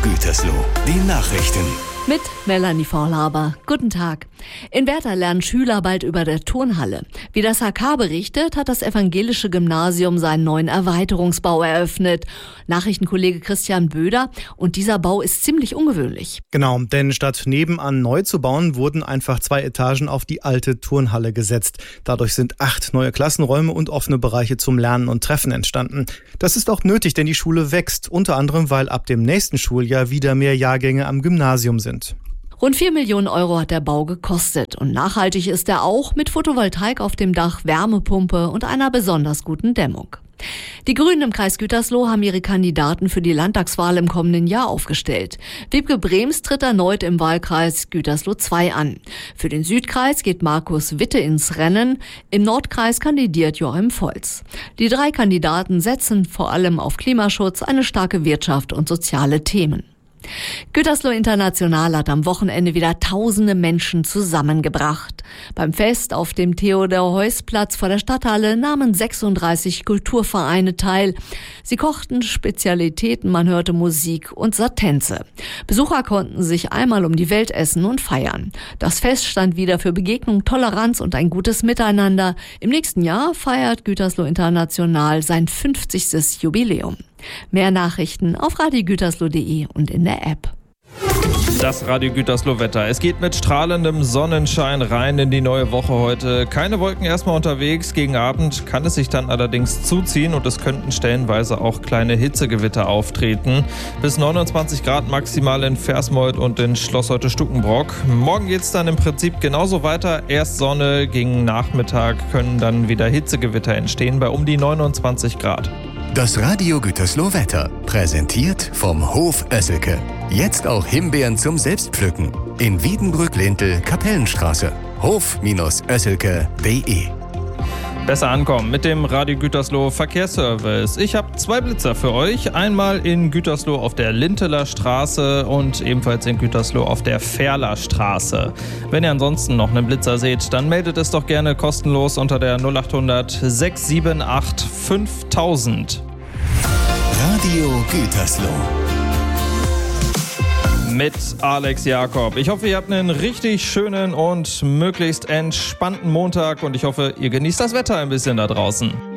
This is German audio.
Gütersloh, die Nachrichten. Mit Melanie Vorlaber. Guten Tag. In Werther lernen Schüler bald über der Turnhalle. Wie das HK berichtet, hat das evangelische Gymnasium seinen neuen Erweiterungsbau eröffnet. Nachrichtenkollege Christian Böder. Und dieser Bau ist ziemlich ungewöhnlich. Genau, denn statt nebenan neu zu bauen, wurden einfach 2 Etagen auf die alte Turnhalle gesetzt. Dadurch sind 8 neue Klassenräume und offene Bereiche zum Lernen und Treffen entstanden. Das ist auch nötig, denn die Schule wächst. Unter anderem, weil ab dem nächsten Schuljahr wieder mehr Jahrgänge am Gymnasium sind. Rund 4 Millionen Euro hat der Bau gekostet. Und nachhaltig ist er auch mit Photovoltaik auf dem Dach, Wärmepumpe und einer besonders guten Dämmung. Die Grünen im Kreis Gütersloh haben ihre Kandidaten für die Landtagswahl im kommenden Jahr aufgestellt. Wiebke Brems tritt erneut im Wahlkreis Gütersloh 2 an. Für den Südkreis geht Markus Witte ins Rennen. Im Nordkreis kandidiert Joachim Volz. Die 3 Kandidaten setzen vor allem auf Klimaschutz, eine starke Wirtschaft und soziale Themen. Gütersloh International hat am Wochenende wieder tausende Menschen zusammengebracht. Beim Fest auf dem Theodor-Heuss-Platz vor der Stadthalle nahmen 36 Kulturvereine teil. Sie kochten Spezialitäten, man hörte Musik und sah Tänze. Besucher konnten sich einmal um die Welt essen und feiern. Das Fest stand wieder für Begegnung, Toleranz und ein gutes Miteinander. Im nächsten Jahr feiert Gütersloh International sein 50. Jubiläum. Mehr Nachrichten auf radiogütersloh.de und in der App. Das Radio Gütersloh Wetter. Es geht mit strahlendem Sonnenschein rein in die neue Woche heute. Keine Wolken erstmal unterwegs. Gegen Abend kann es sich dann allerdings zuziehen und es könnten stellenweise auch kleine Hitzegewitter auftreten. Bis 29 Grad maximal in Versmold und in Schlossholte-Stukenbrock. Morgen geht es dann im Prinzip genauso weiter. Erst Sonne, gegen Nachmittag können dann wieder Hitzegewitter entstehen bei um die 29 Grad. Das Radio Gütersloh Wetter, präsentiert vom Hof Oesselke. Jetzt auch Himbeeren zum Selbstpflücken. In Wiedenbrück-Lintel, Kapellenstraße. Hof-Oesselke.de. Besser ankommen mit dem Radio Gütersloh Verkehrsservice. Ich habe 2 Blitzer für euch. Einmal in Gütersloh auf der Linteler Straße und ebenfalls in Gütersloh auf der Ferler Straße. Wenn ihr ansonsten noch einen Blitzer seht, dann meldet es doch gerne kostenlos unter der 0800 678 5000. Radio Gütersloh. Mit Alex Jakob. Ich hoffe, ihr habt einen richtig schönen und möglichst entspannten Montag und ich hoffe, ihr genießt das Wetter ein bisschen da draußen.